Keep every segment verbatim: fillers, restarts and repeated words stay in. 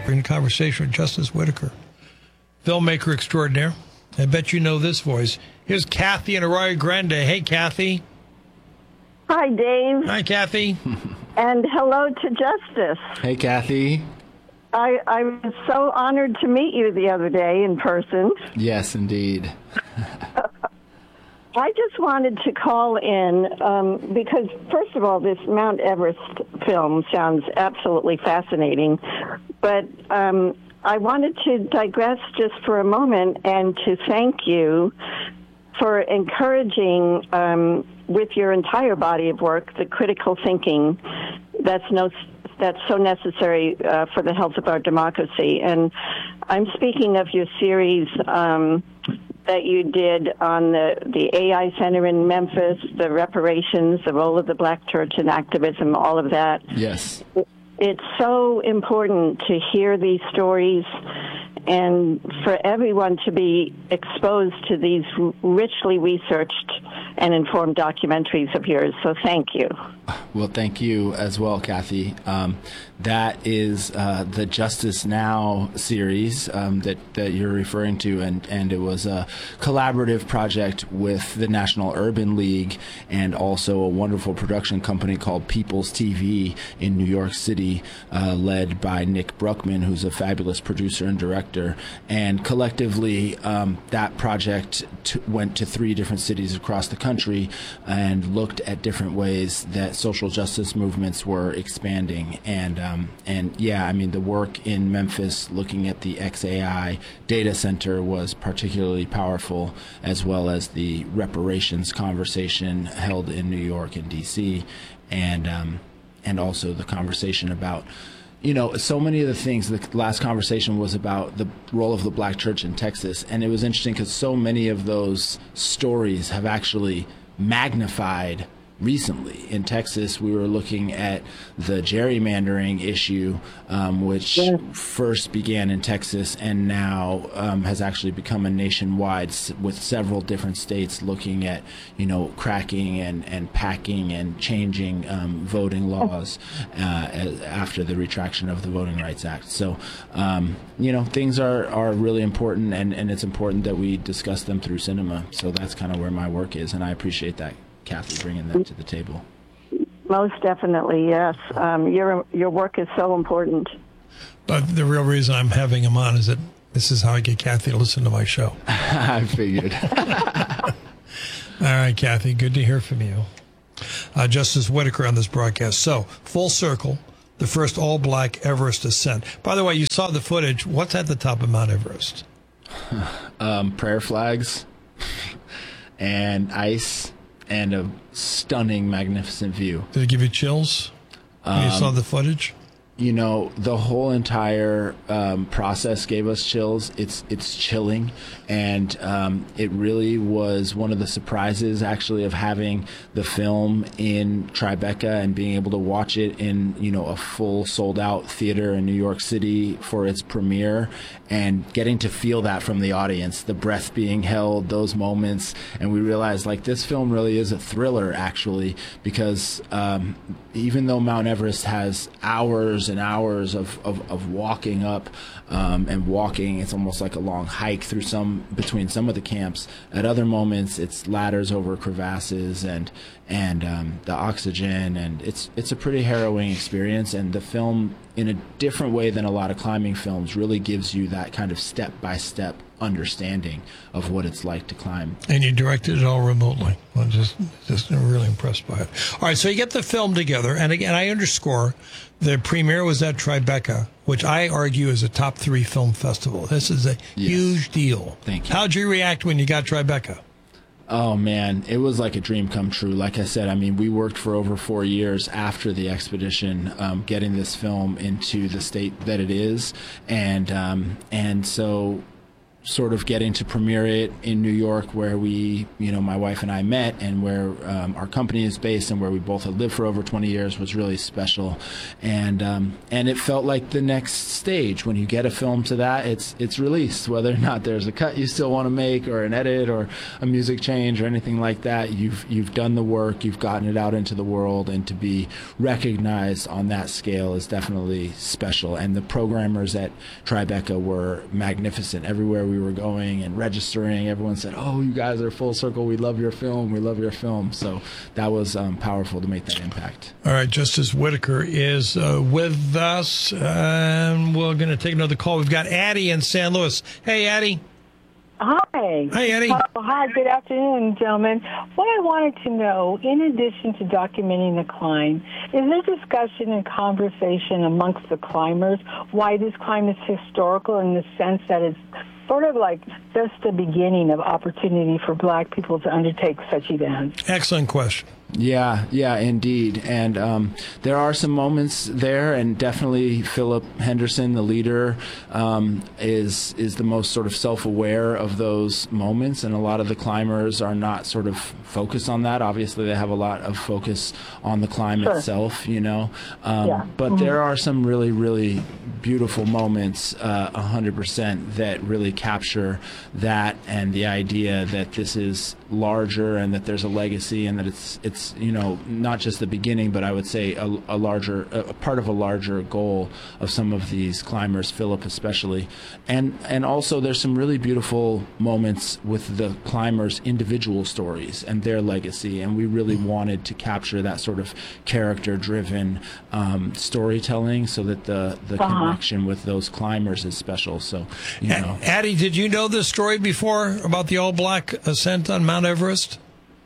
Bring the conversation with Justice Whitaker, filmmaker extraordinaire. I bet you know this voice. Here's Kathy in Arroyo Grande. Hey, Kathy. Hi, Dave. Hi, Kathy. And hello to Justice. Hey, Kathy. I, I was so honored to meet you the other day in person. Yes, indeed. I just wanted to call in um, because, first of all, this Mount Everest film sounds absolutely fascinating. But um, I wanted to digress just for a moment and to thank you for encouraging, um, with your entire body of work, the critical thinking that's no that's so necessary uh, for the health of our democracy. And I'm speaking of your series um, that you did on the, the A I Center in Memphis, the reparations, the role of the Black church in activism, all of that. Yes. It's so important to hear these stories and for everyone to be exposed to these richly researched and informed documentaries of yours. So thank you. Well, thank you as well, Kathy. Um, that is uh, the Justice Now series um, that, that you're referring to, and, and it was a collaborative project with the National Urban League and also a wonderful production company called People's T V in New York City, uh, led by Nick Bruckman, who's a fabulous producer and director. And collectively, um, that project t- went to three different cities across the country and looked at different ways that social justice movements were expanding. And um, and yeah, I mean, the work in Memphis looking at the X A I data center was particularly powerful, as well as the reparations conversation held in New York and D C, and um, and also the conversation about, you know, so many of the things. The last conversation was about the role of the Black church in Texas, and it was interesting because so many of those stories have actually magnified recently. In Texas, we were looking at the gerrymandering issue, um, which yeah. first began in Texas and now um, has actually become a nationwide, with several different states looking at, you know, cracking and, and packing and changing um, voting laws uh, after the retraction of the Voting Rights Act. So, um, you know, things are, are really important, and, and it's important that we discuss them through cinema. So that's kind of where my work is, and I appreciate that, Kathy, bringing that to the table. Most definitely, yes. Um, your your work is so important. But the real reason I'm having him on is that this is how I get Kathy to listen to my show. I figured. All right, Kathy, good to hear from you. Uh, Justice Whitaker on this broadcast. So, full circle, the first all-black Everest ascent. By the way, you saw the footage. What's at the top of Mount Everest? um, prayer flags and ice. And a stunning, magnificent view. Did it give you chills when um, you saw the footage? You know, the whole entire um, process gave us chills. It's it's chilling, and um, it really was one of the surprises, actually, of having the film in Tribeca and being able to watch it in, you know, a full sold-out theater in New York City for its premiere, and getting to feel that from the audience, the breath being held, those moments, and we realized, like, this film really is a thriller, actually, because um, even though Mount Everest has hours and hours of, of, of walking up um, and walking, it's almost like a long hike through some between some of the camps. At other moments, it's ladders over crevasses and and um, the oxygen, and it's it's a pretty harrowing experience. And the film, in a different way than a lot of climbing films, really gives you that kind of step by step understanding of what it's like to climb. And you directed it all remotely. I'm just just really impressed by it. All right, so you get the film together, and again, I underscore the premiere was at Tribeca, which I argue is a top three film festival. This is a yes. huge deal. Thank you. How'd you react when you got Tribeca? Oh, man, it was like a dream come true. Like I said, I mean, we worked for over four years after the expedition, um, getting this film into the state that it is. And um, and so sort of getting to premiere it in New York, where we, you know, my wife and I met, and where um, our company is based, and where we both had lived for over twenty years, was really special. And um, and it felt like the next stage. When you get a film to that, it's it's released. Whether or not there's a cut you still want to make, or an edit, or a music change, or anything like that, you've you've done the work, you've gotten it out into the world, and to be recognized on that scale is definitely special. And the programmers at Tribeca were magnificent. Everywhere we we were going and registering, everyone said, "Oh, you guys are full circle. We love your film. We love your film." So that was um, powerful to make that impact. All right, Justice Whitaker is uh, with us, and we're going to take another call. We've got Addie in San Luis. Hey, Addie. Hi. Hi, Addie. Oh, hi, good afternoon, gentlemen. What I wanted to know, in addition to documenting the climb, is there discussion and conversation amongst the climbers why this climb is historical, in the sense that it's sort of like just the beginning of opportunity for Black people to undertake such events? Excellent question. Yeah, yeah, indeed. And um, there are some moments there, and definitely Philip Henderson, the leader, um, is is the most sort of self-aware of those moments, and a lot of the climbers are not sort of focused on that. Obviously, they have a lot of focus on the climb Sure. itself, you know. Um, Yeah. But Mhm. there are some really, really beautiful moments, uh, one hundred percent, that really capture that, and the idea that this is larger, and that there's a legacy, and that it's it's you know, not just the beginning, but I would say a, a larger, a part of a larger goal of some of these climbers, Philip especially. And and also there's some really beautiful moments with the climbers' individual stories and their legacy, and we really wanted to capture that sort of character-driven um, storytelling, so that the, the Uh-huh. connection with those climbers is special. So, you know. A- Addie, did you know this story before about the all-black ascent on Mount Everest?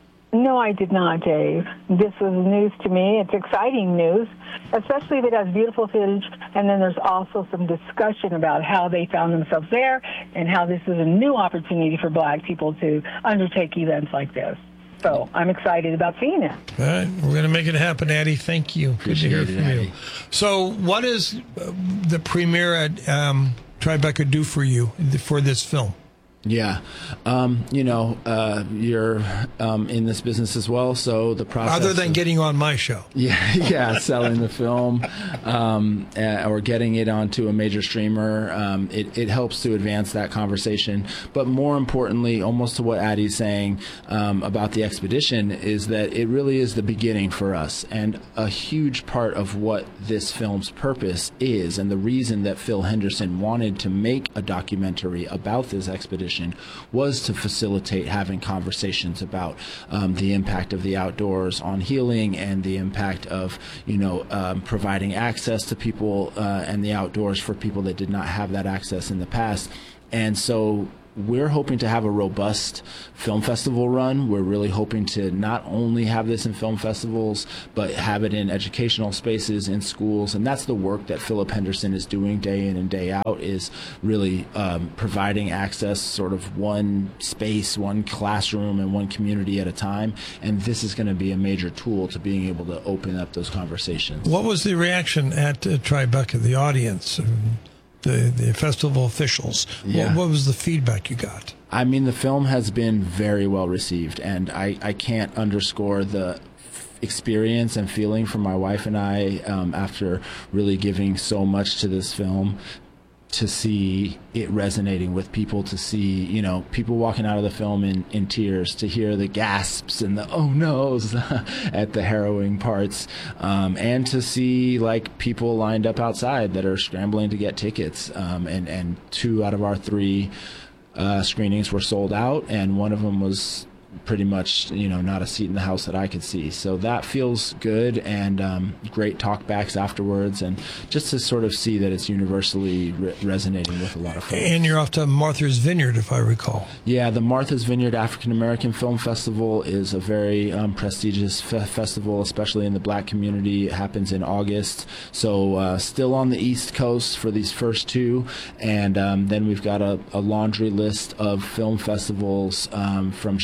No, I did not, Dave. This was news to me. It's exciting news, especially if it has beautiful footage. And then there's also some discussion about how they found themselves there, and how this is a new opportunity for Black people to undertake events like this. So I'm excited about seeing it. All right, we're going to make it happen, Addie. Thank you. Good to hear Appreciate from it, you. Addie. So what does uh, the premiere at um, Tribeca do for you for this film? Yeah. Um, you know, uh, you're um, in this business as well, so the process... Other than of, getting on my show. Yeah, yeah, selling the film um, uh, or getting it onto a major streamer, um, it, it helps to advance that conversation. But more importantly, almost to what Addie's saying um, about the expedition, is that it really is the beginning for us. And a huge part of what this film's purpose is, and the reason that Phil Henderson wanted to make a documentary about this expedition, was to facilitate having conversations about um, the impact of the outdoors on healing, and the impact of, you know, um, providing access to people uh, and the outdoors for people that did not have that access in the past. And so we're hoping to have a robust film festival run. We're really hoping to not only have this in film festivals, but have it in educational spaces, in schools. And that's the work that Philip Henderson is doing day in and day out, is really um, providing access, sort of one space, one classroom, and one community at a time. And this is going to be a major tool to being able to open up those conversations. What was the reaction at uh, Tribeca, the audience, um, the, the festival officials? Yeah. What, what was the feedback you got? I mean, the film has been very well received, and I, I can't underscore the experience and feeling from my wife and I um, after really giving so much to this film, to see it resonating with people, to see, you know, people walking out of the film in, in tears, to hear the gasps and the oh no's at the harrowing parts, um, and to see like people lined up outside that are scrambling to get tickets. Um, and, and two out of our three uh, screenings were sold out, and one of them was pretty much, you know, not a seat in the house that I could see. So that feels good, and um, great talkbacks afterwards, and just to sort of see that it's universally re- resonating with a lot of folks. And you're off to Martha's Vineyard, if I recall. Yeah, the Martha's Vineyard African American Film Festival is a very um, prestigious fe- festival, especially in the Black community. It happens in August, so uh, still on the East Coast for these first two, and um, then we've got a, a laundry list of film festivals um, from Chicago,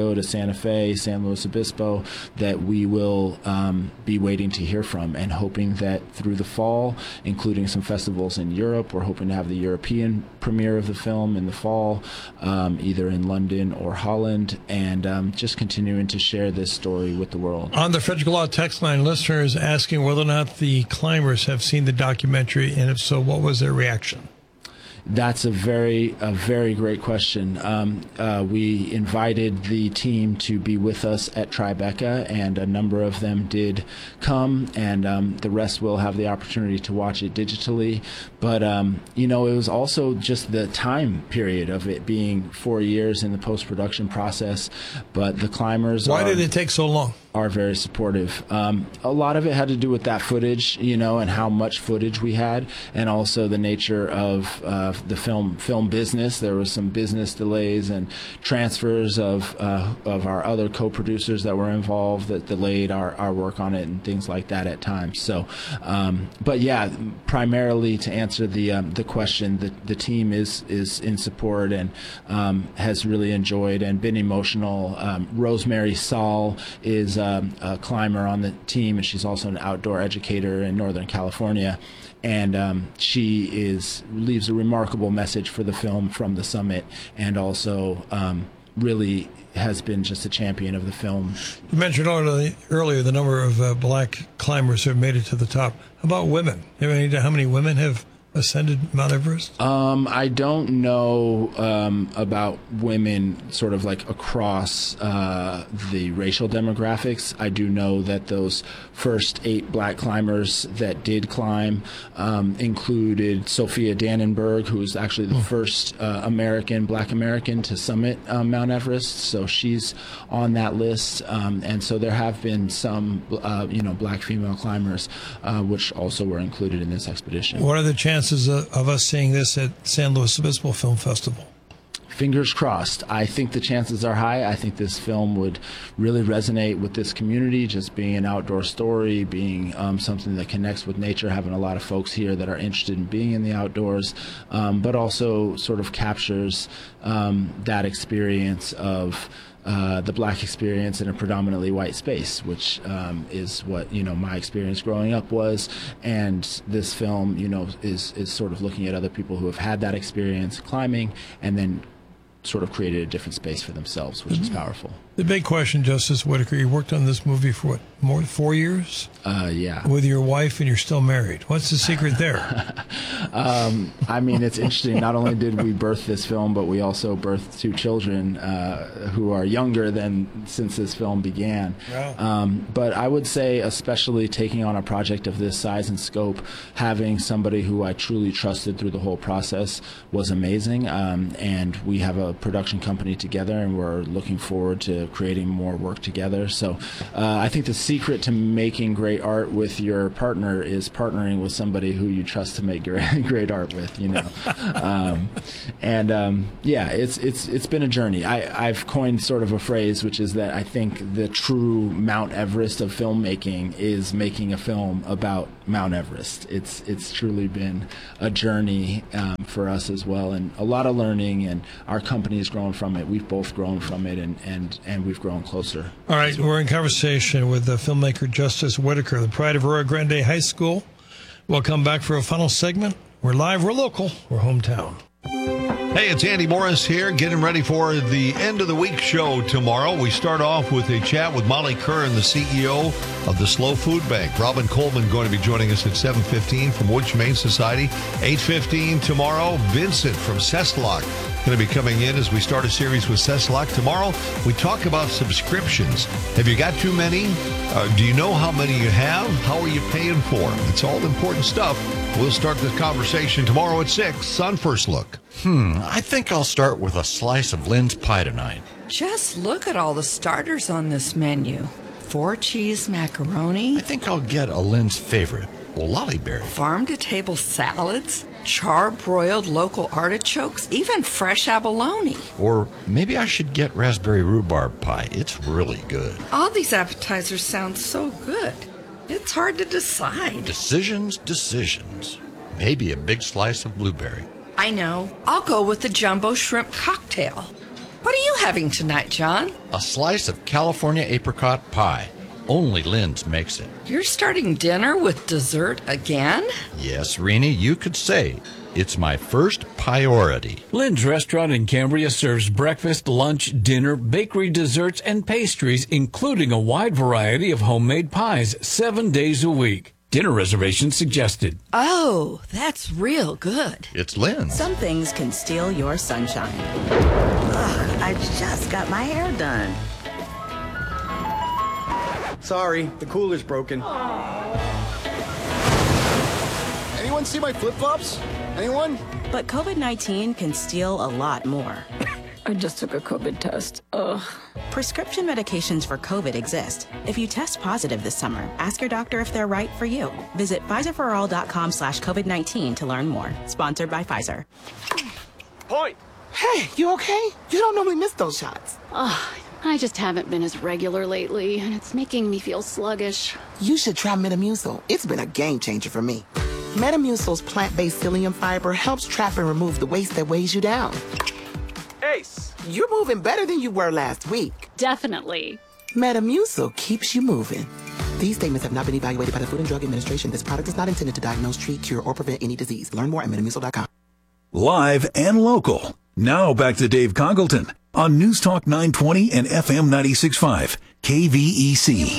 Chicago to Santa Fe, San Luis Obispo, that we will um, be waiting to hear from, and hoping that through the fall, including some festivals in Europe, we're hoping to have the European premiere of the film in the fall, um, either in London or Holland, and um, just continuing to share this story with the world. On the Frederick Law text line, listeners asking whether or not the climbers have seen the documentary, and if so, what was their reaction? That's a very, a very great question. Um, uh, we invited the team to be with us at Tribeca, and a number of them did come, and um, the rest will have the opportunity to watch it digitally. But, um, you know, it was also just the time period of it being four years in the post-production process. But the climbers Why are, did it take so long? are very supportive. Um, a lot of it had to do with that footage, you know, and how much footage we had, and also the nature of uh, the film film business. There was some business delays and transfers of uh, of our other co-producers that were involved that delayed our, our work on it and things like that at times. So, um, but yeah, primarily to answer the um, the question, the the team is is in support and um, has really enjoyed and been emotional. Um, Rosemary Saul is Um, a climber on the team, and she's also an outdoor educator in Northern California, and um, she is leaves a remarkable message for the film from the summit, and also um, really has been just a champion of the film. You mentioned earlier, earlier the number of uh, black climbers who have made it to the top. How about women? You have any idea how many women have ascended Mount Everest? Um, I don't know um, about women sort of like across uh, the racial demographics. I do know that those first eight black climbers that did climb um, included Sophia Dannenberg, who was actually the mm. first uh, American, black American to summit um, Mount Everest. So she's on that list. Um, and so there have been some, uh, you know, black female climbers, uh, which also were included in this expedition. What are the chances of us seeing this at San Luis Obispo Film Festival? Fingers crossed. I think the chances are high. I think this film would really resonate with this community, just being an outdoor story, being um, something that connects with nature, having a lot of folks here that are interested in being in the outdoors, um, but also sort of captures um, that experience of Uh, the black experience in a predominantly white space, which um, is what, you know, my experience growing up was. And this film, you know, is, is sort of looking at other people who have had that experience climbing and then sort of created a different space for themselves, which mm-hmm. is powerful. The big question, Justice Whitaker, you worked on this movie for what, more than four years? Uh, yeah. With your wife, and you're still married. What's the secret there? um, I mean, it's interesting. Not only did we birth this film, but we also birthed two children uh, who are younger than since this film began. Wow. Um, but I would say, especially taking on a project of this size and scope, having somebody who I truly trusted through the whole process was amazing. Um, and we have a production company together, and we're looking forward to creating more work together. So uh, I think the secret to making great art with your partner is partnering with somebody who you trust to make great, great art with, you know. um, and um, yeah, it's it's it's been a journey. I, I've coined sort of a phrase, which is that I think the true Mount Everest of filmmaking is making a film about Mount Everest. It's it's truly been a journey um, for us as well, and a lot of learning, and our company has grown from it. We've both grown from it, and, and, and we've grown closer. All right, we're in conversation with the filmmaker Justice Whitaker, the pride of Rio Grande High School. We'll come back for a final segment. We're live, we're local, we're hometown. Hey, it's Andy Morris here, getting ready for the end of the week show tomorrow. We start off with a chat with Molly Curran, the C E O of the Slow Food Bank. Robin Coleman going to be joining us at seven fifteen from Wood Humane Society. eight fifteen tomorrow, Vincent from Cesslock going to be coming in as we start a series with Cesslock. Tomorrow, we talk about subscriptions. Have you got too many? Uh, do you know how many you have? How are you paying for them? It's all important stuff. We'll start this conversation tomorrow at six on First Look. Hmm, I think I'll start with a slice of Lynn's pie tonight. Just look at all the starters on this menu. Four cheese macaroni. I think I'll get a Lynn's favorite, lollyberry. Farm-to-table salads, char-broiled local artichokes, even fresh abalone. Or maybe I should get raspberry rhubarb pie. It's really good. All these appetizers sound so good. It's hard to decide. Decisions, decisions. Maybe a big slice of blueberry. I know. I'll go with the jumbo shrimp cocktail. What are you having tonight, John? A slice of California apricot pie. Only Lynn's makes it. You're starting dinner with dessert again? Yes, Renee, you could say it's my first priority. Lynn's Restaurant in Cambria serves breakfast, lunch, dinner, bakery desserts, and pastries, including a wide variety of homemade pies, seven days a week. Dinner reservations suggested. Oh, that's real good. It's Lynn's. Some things can steal your sunshine. Ugh, I just got my hair done. Sorry, the cooler's broken. Anyone see my flip-flops? Anyone? But COVID nineteen can steal a lot more. I just took a COVID test. Ugh. Prescription medications for COVID exist. If you test positive this summer, ask your doctor if they're right for you. Visit Pfizerforall.com slash COVID-19 to learn more. Sponsored by Pfizer. Point! Hey, you okay? You don't normally miss those shots. Ugh, I just haven't been as regular lately, and it's making me feel sluggish. You should try Metamucil. It's been a game changer for me. Metamucil's plant-based psyllium fiber helps trap and remove the waste that weighs you down. Ace! You're moving better than you were last week. Definitely. Metamucil keeps you moving. These statements have not been evaluated by the Food and Drug Administration. This product is not intended to diagnose, treat, cure, or prevent any disease. Learn more at metamucil dot com. Live and local. Now back to Dave Congleton on News Talk nine twenty and F M ninety-six point five, K V E C.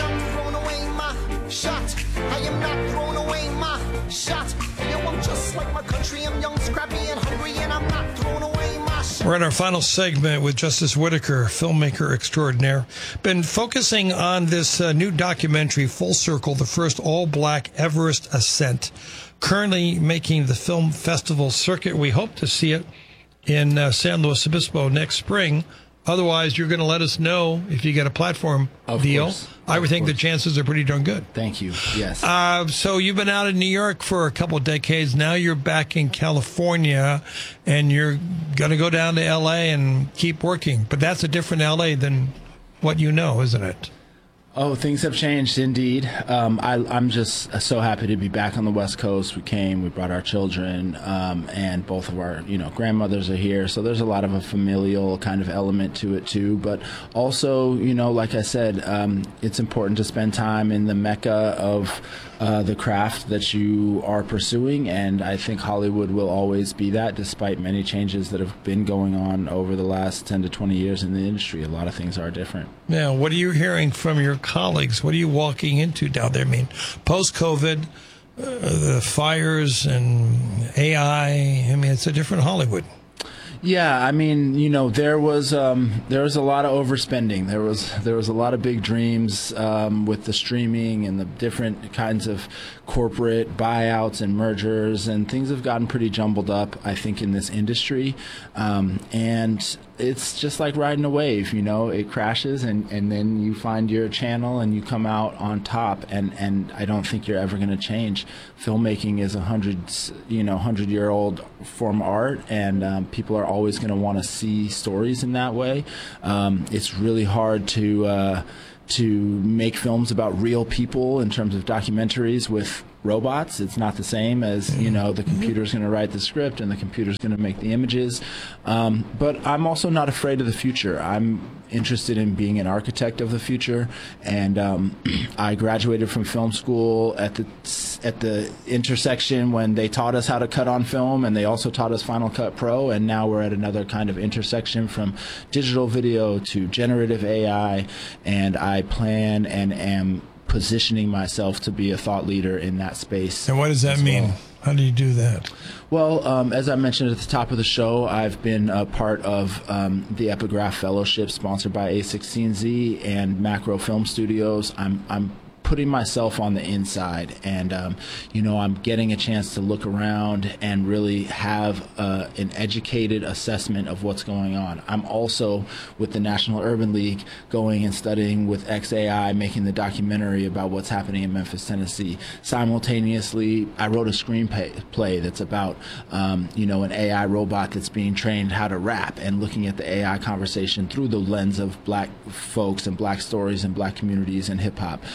We're in our final segment with Justice Whitaker, filmmaker extraordinaire. Been focusing on this uh, new documentary, Full Circle, the first all-black Everest ascent, currently making the film festival circuit. We hope to see it in uh, San Luis Obispo next spring. Otherwise, you're going to let us know if you get a platform Of deal. course. I would Of think course. the chances are pretty darn good. Thank you. Yes. Uh, so you've been out in New York for a couple of decades. Now you're back in California, and you're going to go down to L A and keep working. But that's a different L A than what you know, isn't it? Oh, things have changed indeed. Um, I, I'm just so happy to be back on the West Coast. We came, we brought our children, um, and both of our, you know, grandmothers are here. So there's a lot of a familial kind of element to it too. But also, you know, like I said, um, it's important to spend time in the mecca of uh, the craft that you are pursuing. And I think Hollywood will always be that, despite many changes that have been going on over the last ten to twenty years in the industry. A lot of things are different. Now, what are you hearing from your colleagues? What are you walking into down there? I mean, post-COVID, uh, the fires and A I, I mean, it's a different Hollywood. Yeah, I mean, you know, there was um, there was a lot of overspending. There was there was a lot of big dreams um, with the streaming and the different kinds of corporate buyouts and mergers, and things have gotten pretty jumbled up, I think, in this industry. Um, and it's just like riding a wave, you know, it crashes and, and then you find your channel and you come out on top. And, and I don't think you're ever going to change. Filmmaking is a hundred, you know, hundred year old form of art, and um, people are always going to want to see stories in that way. Um, it's really hard to, uh, to make films about real people in terms of documentaries with robots. It's not the same as, you know, the computer's going to write the script and the computer's going to make the images. Um, but I'm also not afraid of the future. I'm interested in being an architect of the future. And um, I graduated from film school at the at the intersection when they taught us how to cut on film, and they also taught us Final Cut Pro. And now we're at another kind of intersection from digital video to generative A I. And I plan and am positioning myself to be a thought leader in that space. And what does that mean? Well. How do you do that? Well, um, as I mentioned at the top of the show, I've been a part of um, the Epigraph Fellowship sponsored by A sixteen Z and Macro Film Studios. I'm, I'm putting myself on the inside, and um, you know, I'm getting a chance to look around and really have uh, an educated assessment of what's going on. I'm also with the National Urban League going and studying with X A I, making the documentary about what's happening in Memphis, Tennessee. Simultaneously, I wrote a screenplay play that's about um, you know, an A I robot that's being trained how to rap, and looking at the A I conversation through the lens of black folks and black stories and black communities and hip hop. Um,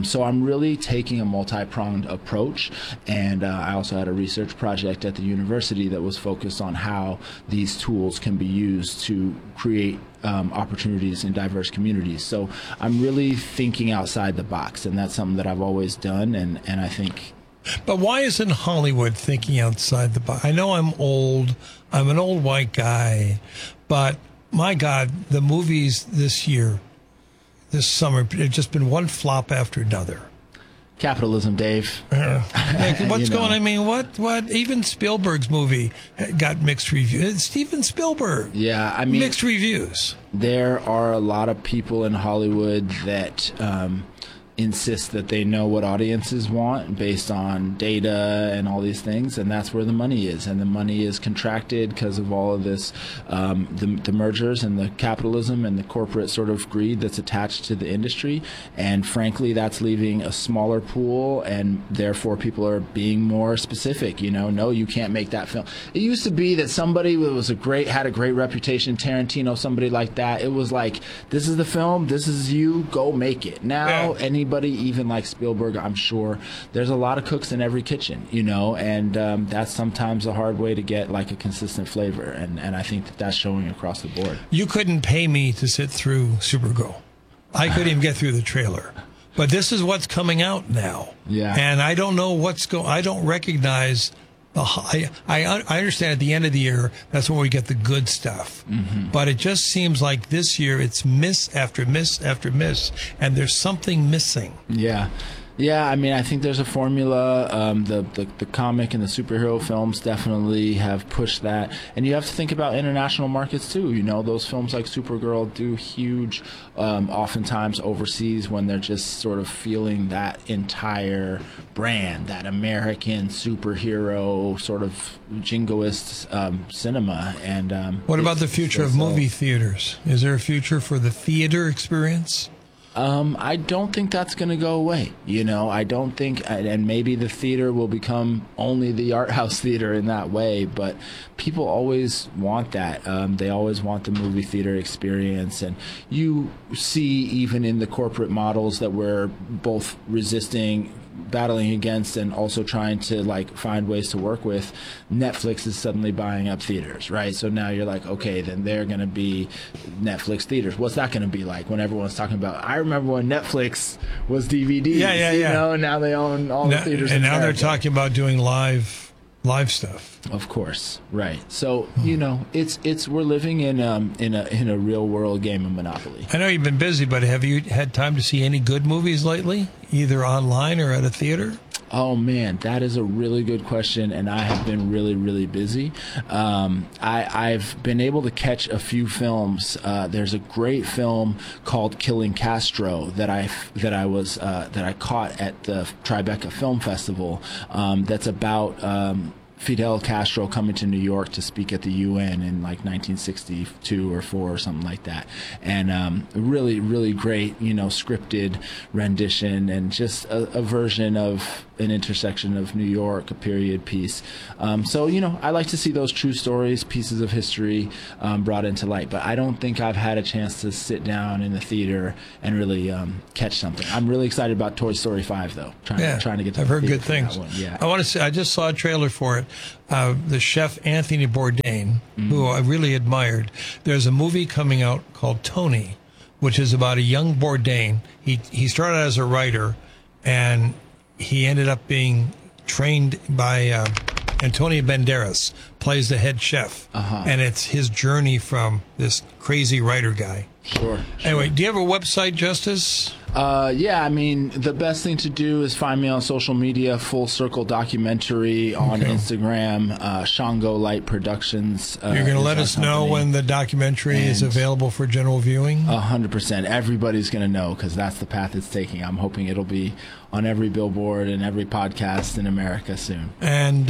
so I'm really taking a multi-pronged approach, and uh, I also had a research project at the university that was focused on how these tools can be used to create um, opportunities in diverse communities. So I'm really thinking outside the box, and that's something that I've always done, and, and I think... But why isn't Hollywood thinking outside the box? I know I'm old. I'm an old white guy, but my God, the movies this year, this summer, have just been one flop after another. Capitalism, Dave. Uh, like, what's You know. going on? I mean, what, what? Even Spielberg's movie got mixed reviews. Steven Spielberg. Yeah, I mean, mixed reviews. There are a lot of people in Hollywood that um, insist that they know what audiences want based on data and all these things, and that's where the money is. And the money is contracted because of all of this, um, the, the mergers and the capitalism and the corporate sort of greed that's attached to the industry. And frankly, that's leaving a smaller pool, and therefore people are being more specific. You know, no, you can't make that film. It used to be that somebody was a great, had a great reputation, Tarantino, somebody like that. It was like, this is the film, this is you, go make it. Now, Yeah. any Anybody, even like Spielberg, I'm sure there's a lot of cooks in every kitchen, you know, and um, that's sometimes a hard way to get like a consistent flavor, and, and I think that that's showing across the board. You couldn't pay me to sit through Supergirl. I couldn't even get through the trailer. But this is what's coming out now. Yeah. And I don't know what's going. I don't recognize. The, I, I I understand at the end of the year, that's when we get the good stuff. Mm-hmm. But it just seems like this year it's miss after miss after miss, and there's something missing. Yeah. Yeah, I mean, I think there's a formula. Um, the, the the comic and the superhero films definitely have pushed that. And you have to think about international markets, too. You know, those films like Supergirl do huge, um, oftentimes overseas, when they're just sort of feeling that entire brand, that American superhero sort of jingoist um, cinema. And um, What about the future of movie theaters? Is there a future for the theater experience? Um, I don't think that's going to go away. You know, I don't think, and maybe the theater will become only the art house theater in that way, but people always want that. Um, they always want the movie theater experience. And you see, even in the corporate models that we're both resisting, battling against, and also trying to like find ways to work with, Netflix is suddenly buying up theaters, right? So now you're like, okay, then they're going to be Netflix theaters. What's that going to be like when everyone's talking about, I remember when Netflix was D V Ds, Yeah, yeah, you yeah. know, now they own all Now- the theaters. and in now they're America. talking about doing live live stuff. Of course, right. So, you know, it's it's we're living in um in a in a real world game of Monopoly. I know you've been busy, but have you had time to see any good movies lately, either online or at a theater? Oh man, that is a really good question, and I have been really, really busy. Um, I, I've been able to catch a few films. Uh, there's a great film called Killing Castro that I that I was uh, that I caught at the Tribeca Film Festival. Um, that's about um, Fidel Castro coming to New York to speak at the U N in like nineteen sixty-two or four or something like that, and um, really, really great, you know, scripted rendition, and just a, a version of an intersection of New York, a period piece. Um, so, you know, I like to see those true stories, pieces of history um, brought into light, but I don't think I've had a chance to sit down in the theater and really um, catch something. I'm really excited about Toy Story five, though. Trying, Yeah, trying to get to I've the heard theater good for that things. one. Yeah. I want to say, I just saw a trailer for it. Uh, the chef Anthony Bourdain, who I really admired. There's a movie coming out called Tony, which is about a young Bourdain. He he started as a writer, and he ended up being trained by uh, Antonio Banderas, plays the head chef, Uh-huh. and it's his journey from this crazy writer guy. Sure. Anyway, do you have a website, Justice? Uh, yeah, I mean, the best thing to do is find me on social media, Full Circle Documentary on Okay. Instagram, uh, Shango Light Productions. Uh, You're going to is let our us know company. when the documentary is And- available for general viewing? A hundred percent. Everybody's going to know because that's the path it's taking. I'm hoping it'll be on every billboard and every podcast in America soon. And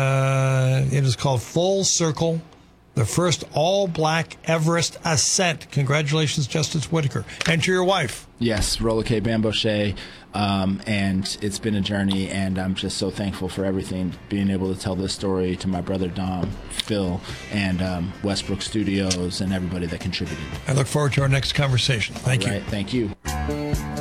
uh, it is called Full Circle, the first all-black Everest ascent. Congratulations, Justice Whitaker. And to your wife. Yes, Rolla K. Bambochet, um, and it's been a journey, and I'm just so thankful for everything, being able to tell this story to my brother Dom, Phil, and um, Westbrook Studios, and everybody that contributed. I look forward to our next conversation. Thank All you. right, thank you.